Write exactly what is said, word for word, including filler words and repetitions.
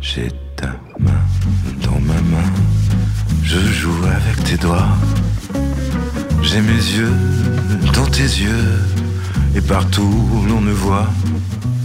J'ai ta main dans ma main, je joue avec tes doigts. J'ai mes yeux dans tes yeux, et partout où l'on me voit,